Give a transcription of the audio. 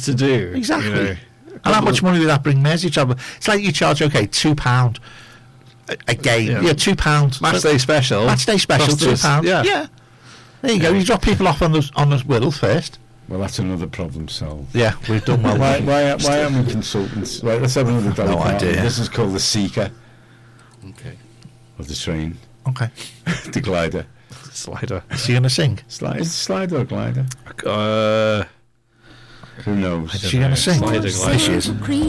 to do. Exactly. You know. And how much money would that bring Mersey travel? It's like you charge, £2 a game. Yeah. £2. Match day special. Match day special, Plus £2. Yeah. There you go. You drop people off on the Wirral first. Well, that's another problem solved. Yeah, we've done well. Why am we consultants? Right, let's have another go. No idea. This is called the Seeker Okay. of the train. Okay. The glider. Slider. Is he going to sing? Is it slider or glider? Uh, Who knows? Is she going to sing? Sliding glider. There she is.